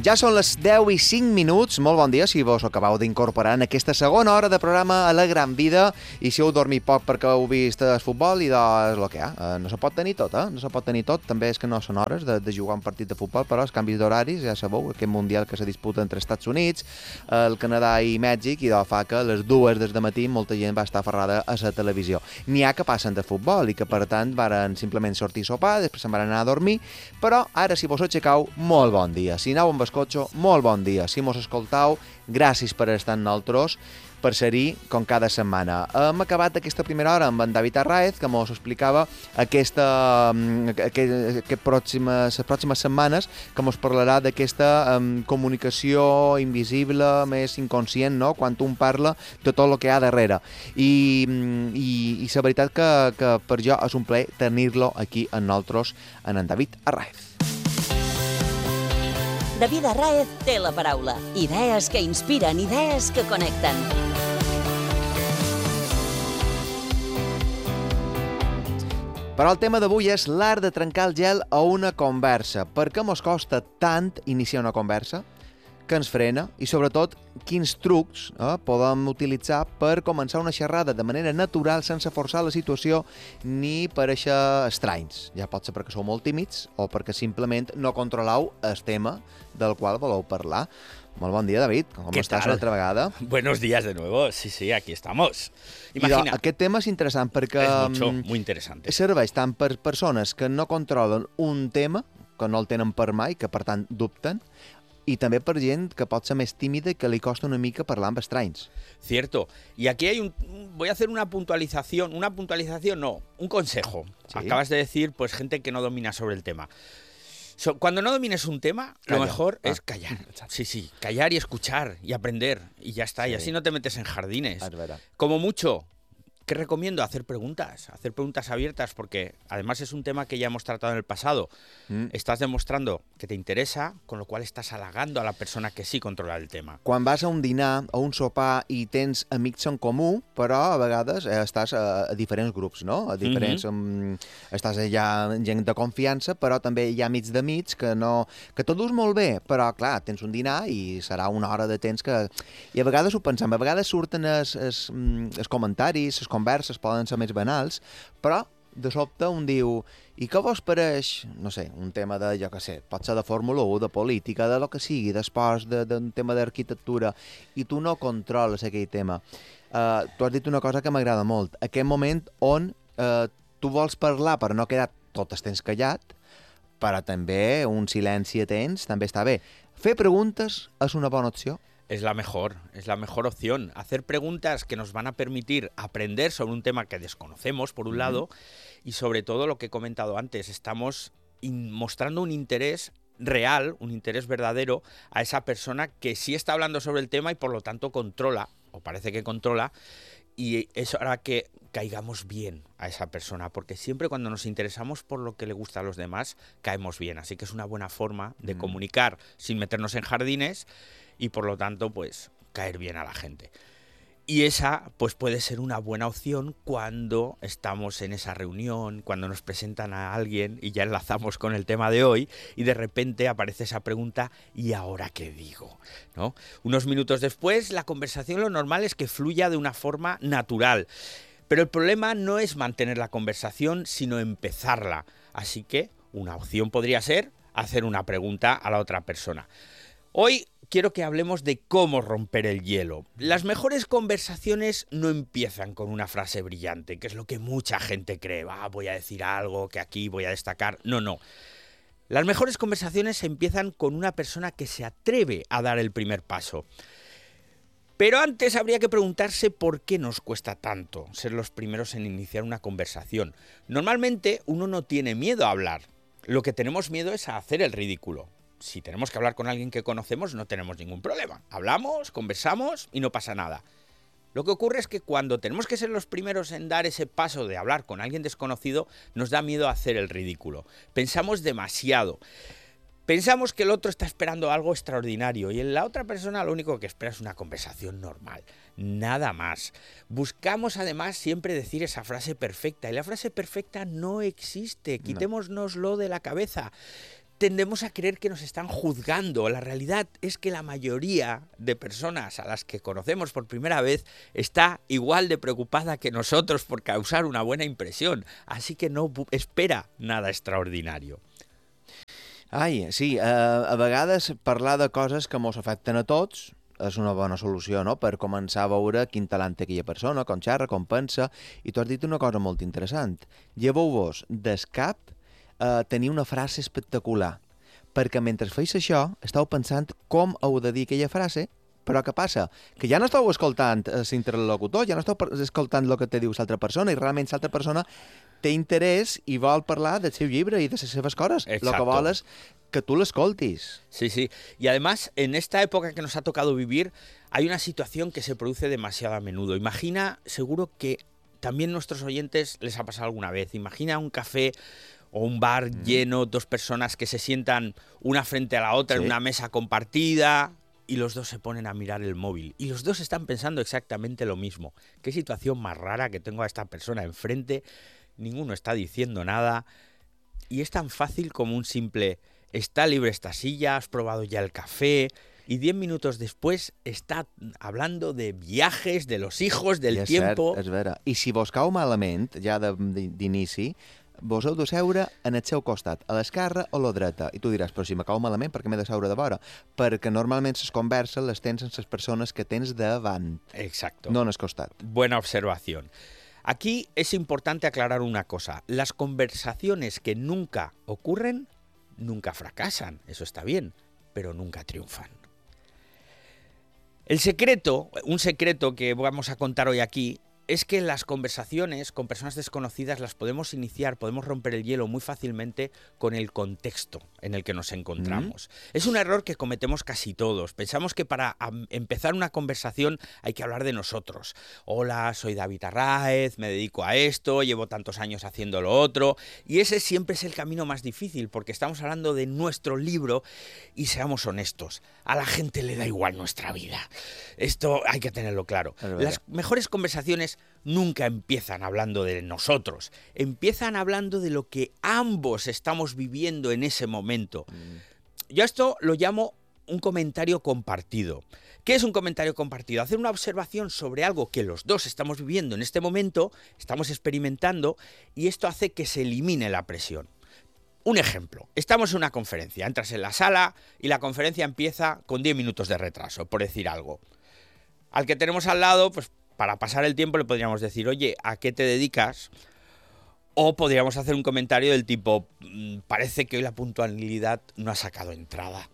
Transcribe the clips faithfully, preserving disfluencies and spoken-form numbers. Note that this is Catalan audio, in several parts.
Ja són les deu i cinc minuts. Molt bon dia si vos acabeu d'incorporar en aquesta segona hora de programa a la Gran Vida i si heu dormit poc perquè heu vist el futbol i doncs és el que hi ha. Eh, no se pot tenir tot, eh? No se pot tenir tot. També és que no són hores de, de jugar un partit de futbol, però els canvis d'horaris, ja sabeu, aquest mundial que se disputa entre Estats Units, el Canadà i Mèxic, i doncs fa que a les dues des de matí molta gent va estar aferrada a la televisió. N'hi ha que passen de futbol i que, per tant, varen simplement sortir a sopar, després se'n van anar a dormir, però ara, si vos aixecau, molt bon dia. Si aneu amb el cotxe, molt bon dia. Si mos escoltau, gràcies per estar amb nosaltres, per ser-hi com cada setmana. Hem acabat aquesta primera hora amb en David Arraez, que mos explicava aquesta, aquest, aquest pròximes, les pròximes setmanes, que mos parlarà d'aquesta um, comunicació invisible, més inconscient, no? Quan un parla de tot el que hi ha darrere. I, i, i la veritat que, que per jo és un plaer tenir-lo aquí amb nosaltres, en en David Arraez. David Arraez té la paraula. Idees que inspiren, idees que connecten. Però el tema d'avui és l'art de trencar el gel a una conversa. Per què mos costa tant iniciar una conversa? Què ens frena? I sobretot, quins trucs eh, podem utilitzar per començar una xerrada de manera natural, sense forçar la situació ni parèixer estranys. Ja pot ser perquè sou molt tímids o perquè simplement no controleu el tema del qual voleu parlar. Molt bon dia, David. Com estàs una altra vegada? Buenos días de nuevo. Sí, sí, aquí estamos. Imagina. I aquest tema és interessant perquè es mucho, muy interesante. Serveix tant per persones que no controlen un tema, que no el tenen per mai, que per tant dubten, y també per gent que pot ser més tímida i que li costa una mica parlar amb estranys. Cierto. Y aquí hay un... Voy a hacer una puntualización. Una puntualización, no. Un consejo. ¿Sí? Acabas de decir, pues, gente que no domina sobre el tema. So, cuando no domines un tema, Calla. lo mejor ah. es callar. Sí, sí. Callar y escuchar y aprender. Y ya está. Sí. Y así no te metes en jardines. Es verdad. Como mucho... ¿Qué recomiendo? Hacer preguntas, hacer preguntas abiertas, porque además es un tema que ya hemos tratado en el pasado. Mm. Estás demostrando que te interesa, con lo cual estás halagando a la persona que sí controla el tema. Quan vas a un dinar o un sopar i tens amics en comú, però a vegades eh, estàs a, a diferents grups, no? A diferents, mm-hmm. um, estàs allà gent de confiança, però també hi ha amics d'amics que no... que tot dus molt bé, però clar, tens un dinar i serà una hora de temps que... I a vegades ho pensem, a vegades surten els, els, els comentaris, les converses poden ser més banals, però de sobte un diu, i què vos pareix, no sé, un tema de, jo què sé, pot ser de Fórmula u, de política, de lo que sigui, d'esports, d'un de, de tema d'arquitectura, i tu no controles aquell tema. Uh, tu has dit una cosa que m'agrada molt, aquest moment on uh, tu vols parlar per no quedar tot el temps callat, però també un silenci atents també està bé. Fer preguntes és una bona opció? Es la mejor, es la mejor opción. Hacer preguntas que nos van a permitir aprender sobre un tema que desconocemos, por un uh-huh. lado, y sobre todo lo que he comentado antes, estamos in- mostrando un interés real, un interés verdadero a esa persona que sí está hablando sobre el tema y por lo tanto controla, o parece que controla, y eso hará que caigamos bien a esa persona, porque siempre cuando nos interesamos por lo que le gusta a los demás, caemos bien. Así que es una buena forma de uh-huh. comunicar sin meternos en jardines, y por lo tanto, pues, caer bien a la gente. Y esa, pues, puede ser una buena opción cuando estamos en esa reunión, cuando nos presentan a alguien y ya enlazamos con el tema de hoy y de repente aparece esa pregunta, ¿y ahora qué digo? ¿No? Unos minutos después, la conversación lo normal es que fluya de una forma natural. Pero el problema no es mantener la conversación, sino empezarla. Así que una opción podría ser hacer una pregunta a la otra persona. Hoy quiero que hablemos de cómo romper el hielo. Las mejores conversaciones no empiezan con una frase brillante, que es lo que mucha gente cree. Ah, voy a decir algo que aquí voy a destacar. No, no. Las mejores conversaciones empiezan con una persona que se atreve a dar el primer paso. Pero antes habría que preguntarse por qué nos cuesta tanto ser los primeros en iniciar una conversación. Normalmente uno no tiene miedo a hablar. Lo que tenemos miedo es a hacer el ridículo. Si tenemos que hablar con alguien que conocemos, no tenemos ningún problema. Hablamos, conversamos y no pasa nada. Lo que ocurre es que cuando tenemos que ser los primeros en dar ese paso de hablar con alguien desconocido, nos da miedo hacer el ridículo. Pensamos demasiado. Pensamos que el otro está esperando algo extraordinario y en la otra persona lo único que espera es una conversación normal. Nada más. Buscamos además siempre decir esa frase perfecta y la frase perfecta no existe. Quitémonoslo de la cabeza. tendemos a creer que nos están juzgando. La realidad es que la mayoría de personas a las que conocemos por primera vez está igual de preocupada que nosotros por causar una buena impresión. Así que no espera nada extraordinario. Ai, sí, eh, a vegades parlar de coses que mos afecten a tots és una bona solució, no?, per començar a veure quin talent té aquella persona, com xerra, com pensa, i tu has dit una cosa molt interessant. Lleveu-vos d'escap a tenir una frase espectacular, perquè mentre feis això esteu pensant com heu de dir aquella frase, però què passa? Que ja no esteu escoltant l'interlocutor, ja no esteu escoltant el que te diu l'altra persona, i realment l'altra persona té interès i vol parlar del seu llibre i de les seves coses. El que vol és que tú lo escoltis. Sí, sí. Y además, en esta época que nos ha tocado vivir, hay una situación que se produce demasiado a menudo. Imagina, seguro que también nuestros oyentes les ha pasado alguna vez, imagina un café o un bar mm. lleno, dos personas que se sientan una frente a la otra, sí, en una mesa compartida, y los dos se ponen a mirar el móvil. Y los dos están pensando exactamente lo mismo. Qué situación más rara que tengo a esta persona enfrente, ninguno está diciendo nada, y es tan fácil como un simple... Está libre esta silla, has probado ya el café, y diez minutos después está hablando de viajes, de los hijos, del I és tiempo... Cert, és vera. I si vos cau malament, ja d'inici, vos heu de seure en el seu costat, a l'esquerra o a la dreta. I tu diràs, però si me cau malament, per què m'he de seure de vora? Perquè normalment les converses les tens amb les persones que tens davant. Exacto. No en el costat. Buena observación. Aquí es importante aclarar una cosa. Las conversaciones que nunca ocurren nunca fracasan, eso está bien, pero nunca triunfan. El secreto, un secreto que vamos a contar hoy aquí, es que las conversaciones con personas desconocidas las podemos iniciar, podemos romper el hielo muy fácilmente con el contexto en el que nos encontramos. Mm. Es un error que cometemos casi todos. Pensamos que para empezar una conversación hay que hablar de nosotros. Hola, soy David Arráez, me dedico a esto, llevo tantos años haciendo lo otro. Y ese siempre es el camino más difícil, porque estamos hablando de nuestro libro y seamos honestos, a la gente le da igual nuestra vida. Esto hay que tenerlo claro. Las mejores conversaciones nunca empiezan hablando de nosotros, empiezan hablando de lo que ambos estamos viviendo en ese momento. Mm. Yo esto lo llamo un comentario compartido. ¿Qué es un comentario compartido? Hacer una observación sobre algo que los dos estamos viviendo en este momento, estamos experimentando, y esto hace que se elimine la presión. Un ejemplo, estamos en una conferencia, entras en la sala y la conferencia empieza con diez minutos de retraso, por decir algo. Al que tenemos al lado, pues para pasar el tiempo le podríamos decir, oye, ¿a qué te dedicas? O podríamos hacer un comentario del tipo, parece que hoy la puntualidad no ha sacado entrada.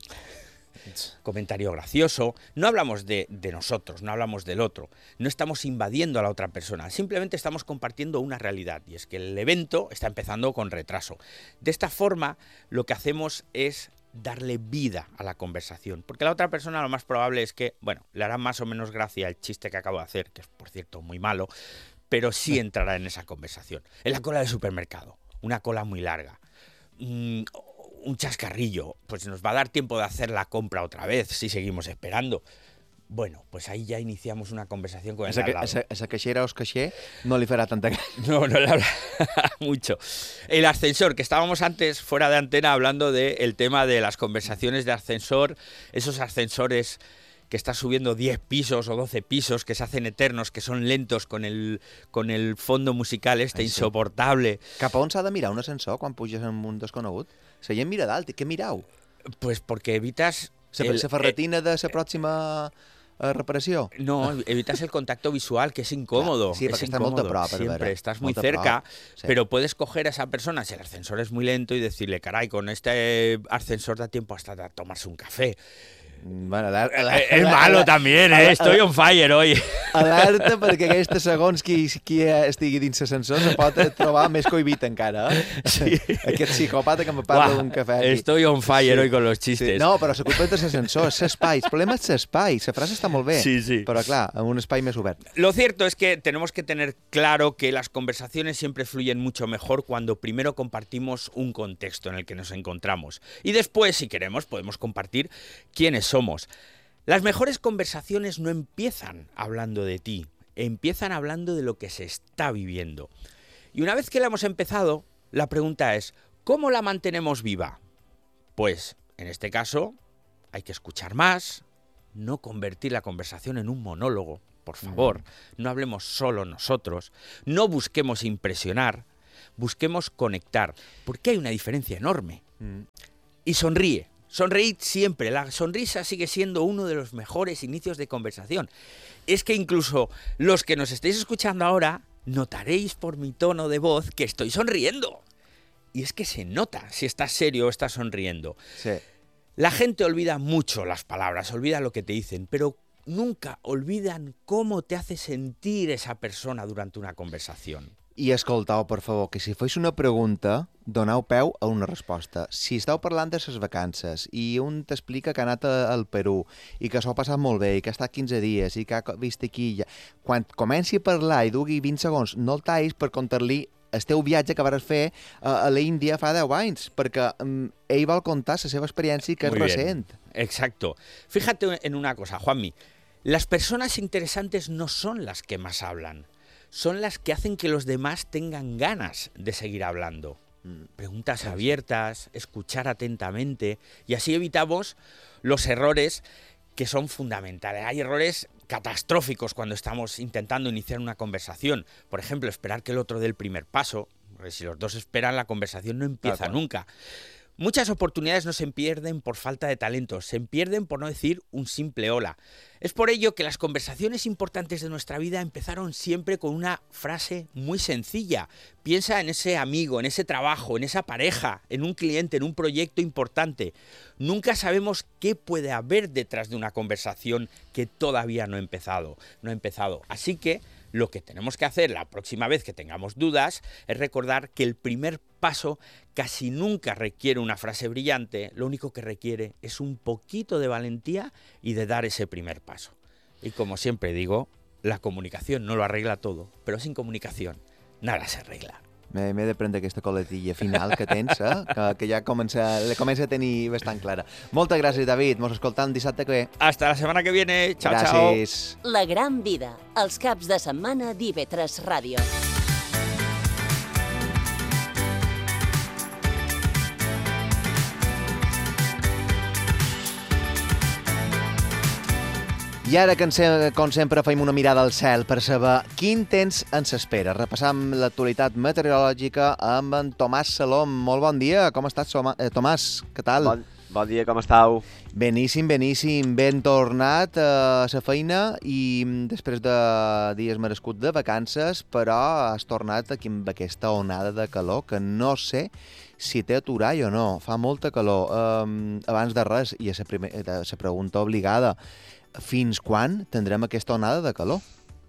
Comentario gracioso. No hablamos de, de nosotros, no hablamos del otro. No estamos invadiendo a la otra persona. Simplemente estamos compartiendo una realidad. Y es que el evento está empezando con retraso. De esta forma, lo que hacemos es darle vida a la conversación. Porque la otra persona lo más probable es que, bueno, le hará más o menos gracia el chiste que acabo de hacer, que es, por cierto, muy malo, pero sí entrará en esa conversación. En la cola del supermercado, una cola muy larga. Mm, un chascarrillo, pues nos va a dar tiempo de hacer la compra otra vez si seguimos esperando. Bueno, pues ahí ya iniciamos una conversación con el esa, al lado. Esa, esa caixera o caixer no le fará tanta... No, no le habla mucho. El ascensor, que estábamos antes fuera de antena hablando del tema de las conversaciones de ascensor, esos ascensores que estás subiendo diez pisos o doce pisos, que se hacen eternos, que son lentos con el, con el fondo musical este Ai, sí. insoportable. Cap a on s'ha de mirar un ascensor quan puges en un desconegut? Se gent mira dalt, què mirau? Pues porque evitas... Se, el, se ferretina de la pròxima... reparació. No, evitas el contacto visual, que es incómodo. Claro, sí, es está incómodo. Molt a prop, Siempre ver, estás muy molt cerca, sí. Pero puedes coger a esa persona si el ascensor es muy lento y decirle, caray, con este ascensor da tiempo hasta de tomarse un café. Bueno, alerta, alerta, és malo alerta, també, eh? Estoy on fire hoy. Alerta, perquè aquesta, segons qui, qui estigui dins l'ascensor, se pot trobar més cohibit encara, eh? Sí. Aquest psicòpata que me parla d'un cafè aquí. Estoy on fire sí. hoy con los chistes. Sí. No, però la culpa és l'ascensor, és l'espai. El problema és l'espai. La frase està molt bé, sí, sí. Però clar, en un espai més obert. Lo cierto es que tenemos que tener claro que las conversaciones siempre fluyen mucho mejor cuando primero compartimos un contexto en el que nos encontramos. Y después, si queremos, podemos compartir quiénes somos. Las mejores conversaciones no empiezan hablando de ti, empiezan hablando de lo que se está viviendo. Y una vez que la hemos empezado, la pregunta es, ¿cómo la mantenemos viva? Pues, en este caso, hay que escuchar más, no convertir la conversación en un monólogo, por favor, mm. no hablemos solo nosotros, no busquemos impresionar, busquemos conectar, porque hay una diferencia enorme. Mm. Y sonríe, sonreír siempre, la sonrisa sigue siendo uno de los mejores inicios de conversación. Es que incluso los que nos estéis escuchando ahora, notaréis por mi tono de voz que estoy sonriendo. Y es que se nota si estás serio o estás sonriendo. Sí. La gente olvida mucho las palabras, olvida lo que te dicen, pero nunca olvidan cómo te hace sentir esa persona durante una conversación. I escoltau, per favor, que si fos una pregunta, doneu peu a una resposta. Si esteu parlant de les vacances i un t'explica que ha anat al Perú i que s'ho ha passat molt bé i que ha estat quinze dies i que ha vist aquí... Quan comenci a parlar i dugui vint segons, no el tallis per contar-li el teu viatge que vas fer a, a l'Índia fa deu anys, perquè um, ell vol contar la seva experiència que és Muy recent. Bien. Exacto. Fíjate en una cosa, Juanmi. Las personas interesantes no son las que más hablan. Son las que hacen que los demás tengan ganas de seguir hablando. Preguntas abiertas, escuchar atentamente, y así evitamos los errores que son fundamentales. Hay errores catastróficos cuando estamos intentando iniciar una conversación. Por ejemplo, esperar que el otro dé el primer paso, porque si los dos esperan, la conversación no empieza claro. nunca. Muchas oportunidades no se pierden por falta de talento, se pierden por no decir un simple hola. Es por ello que las conversaciones importantes de nuestra vida empezaron siempre con una frase muy sencilla. Piensa en ese amigo, en ese trabajo, en esa pareja, en un cliente, en un proyecto importante. Nunca sabemos qué puede haber detrás de una conversación que todavía no ha empezado. No ha empezado. Así que lo que tenemos que hacer la próxima vez que tengamos dudas es recordar que el primer paso casi nunca requiere una frase brillante, lo único que requiere es un poquito de valentía y de dar ese primer paso. Y como siempre digo, la comunicación no lo arregla todo, pero sin comunicación nada se arregla. M'he de prendre aquesta coletilla final que tens, eh? que, que ja comença, la comença a tenir bastant clara. Moltes gràcies, David. Mos escoltam dissabte que ve. Hasta la setmana que viene. Chao, gràcies. chao. La gran vida, els caps de setmana d'I V tres Ràdio. I ara, que com sempre, fem una mirada al cel per saber quin temps ens espera. Repassam l'actualitat meteorològica amb en Tomàs Salom. Molt bon dia, com estàs, Tomàs? Què tal? Bon, bon dia, com estàu? Beníssim, beníssim. Ben tornat a la feina i després de dies merescuts de vacances, però has tornat aquí amb aquesta onada de calor que no sé si té aturall o no. Fa molta calor. Um, abans de res, i a la, primer, a la pregunta obligada, fins quan tindrem aquesta onada de calor?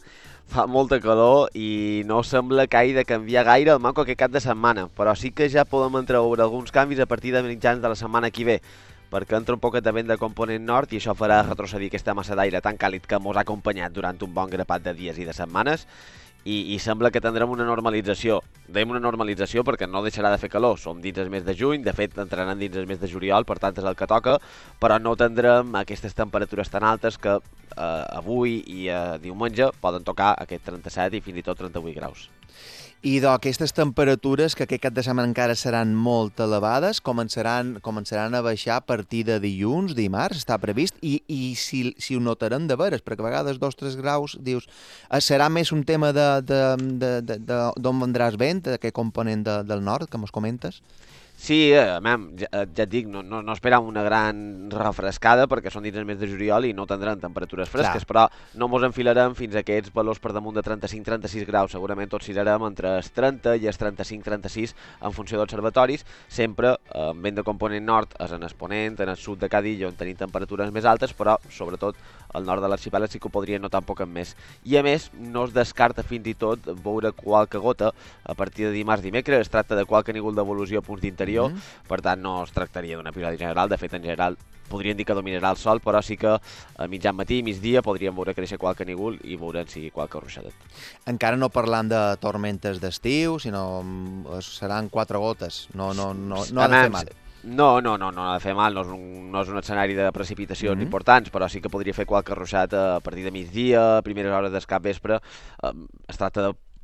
Fa molta calor i no sembla que hagi de canviar gaire el manco aquest cap de setmana, però sí que ja podem entreveure alguns canvis a partir de mitjans de la setmana que ve, perquè entra un poquet de vent de component nord i això farà retrocedir aquesta massa d'aire tan càlid que ens ha acompanyat durant un bon grapat de dies i de setmanes, i, i sembla que tindrem una normalització. Dèiem una normalització perquè no deixarà de fer calor. Som dins el mes de juny, de fet entraran dins el mes de juliol, per tant és el que toca, però no tindrem aquestes temperatures tan altes que eh, avui i eh, diumenge poden tocar aquests trenta-set i fins i tot trenta-vuit graus. I d'aquestes temperatures, que aquest cap de setmana encara seran molt elevades, començaran, començaran a baixar a partir de dilluns, dimarts, està previst, i, i si, si ho notarem de veres, perquè a vegades dos o tres graus, dius, serà més un tema d'on de, de, de, de, d'on vendràs vent, d'aquest component de, del nord, que mos comentes? Sí, eh, mem, ja, ja et dic, no, no, no esperam una gran refrescada perquè són dins el mes de juliol i no tindran temperatures fresques, Clar. però no mos enfilarem fins a aquests valors per damunt de trenta-cinc trenta-sis graus. Segurament tots oscil·larem entre els trenta i els trenta-cinc trenta-sis en funció d'observatoris, sempre eh, amb vent de component nord, és en el ponent, en el sud de Cadí, on tenim temperatures més altes, però sobretot al nord de l'arxipèlag sí que ho podria notar un poc més. I a més, no es descarta fins i tot veure qualque gota a partir de dimarts dimecres. Es tracta de qualque nivell d'evolució a punts d'interior, mm-hmm. per tant no es tractaria d'un episodi general. De fet, en general podríem dir que dominarà el sol, però sí que a mitjan matí i migdia podríem veure créixer qualque núvol i veurem si qualque ruixadet. Encara no parlant de tormentes d'estiu, sinó seran quatre gotes. No, no, no, no ha de fer mal. No, no, no, no ha de fer mal, no és un, no és un escenari de precipitacions mm-hmm. importants, però sí que podria fer qualque ruixat a partir de migdia, primeres hores del cap vespre. Es tracta de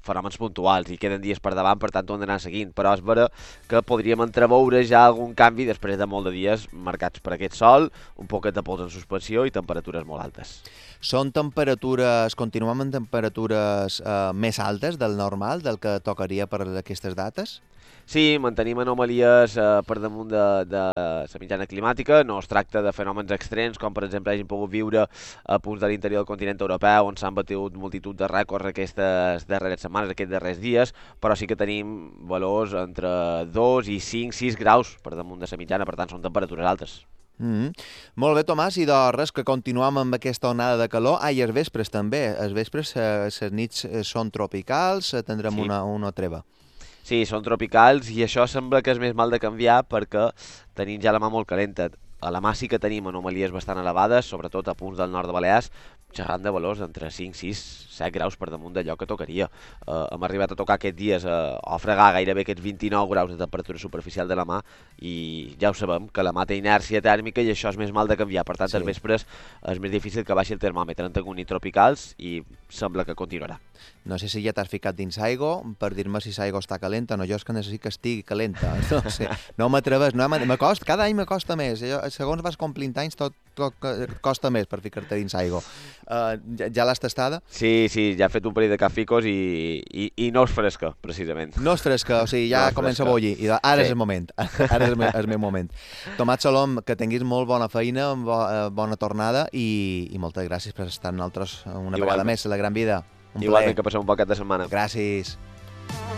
fenòmens puntuals i queden dies per davant, per tant ho han d'anar seguint, però és vera que podríem entreveure ja algun canvi després de molt de dies marcats per aquest sol, un poquet de pols en suspensió i temperatures molt altes. Són temperatures, continuem amb temperatures eh, més altes del normal, del que tocaria per aquestes dates? Sí, mantenim anomalies eh, per damunt de, de la mitjana climàtica. No es tracta de fenòmens extrems, com per exemple hagin pogut viure a punts de l'interior del continent europeu, on s'han batut multitud de rècords aquestes darreres setmanes, aquests darrers dies, però sí que tenim valors entre dos i cinc, sis graus per damunt de la mitjana, per tant són temperatures altes. Mm -hmm. Molt bé, Tomàs, i de res que continuem amb aquesta onada de calor. Ah, i els vespres també. Els vespres, les eh, nits són tropicals, tindrem sí. una, una treva. Sí, són tropicals i això sembla que és més mal de canviar perquè tenim ja la mà molt calenta. A la mà sí que tenim anomalies bastant elevades, sobretot a punts del nord de Balears, xerrant de valors d'entre cinc, sis, set graus per damunt d'allò que tocaria. Uh, hem arribat a tocar aquests dies uh, a fregar gairebé aquests vint-i-nou graus de temperatura superficial de la mà i ja ho sabem, que la mà té inèrcia tèrmica i això és més mal de canviar. Per tant, sí. Els vespres és més difícil que baixi el termòmetre. En tenim ni tropicals i sembla que continuarà. No sé si ja t'has ficat dins aigua per dir-me si l'aigua està calenta. No, jo és que necessito que estigui calenta. No sé, no m'atreves, no, m'acosta, cada any m'acosta més. Segons vas complint anys, tot, tot costa més per ficar-te dins aigua. Uh, ja ja l'has tastada? Sí, sí, ja he fet un parell de caficos i, i, i no és fresca, precisament. No és fresca, o sigui, ja no comença a bullir. I ara sí. És el moment, ara és el, el meu moment. Tomàs Salom, que tinguis molt bona feina, bo, bona tornada i, i moltes gràcies per estar amb nosaltres una Igualment. vegada més a La Gran Vida. Un Igualment, plaer. Que passem un poc de setmana. Gràcies.